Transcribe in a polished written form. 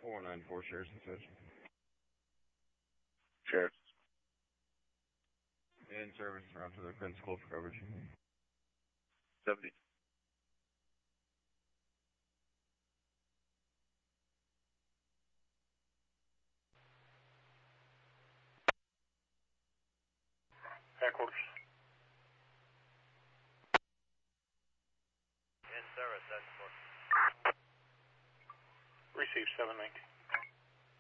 494 shares and such. Sheriff. In service around to the principal for coverage. 70. Headquarters. In service, that's for. Receive 719.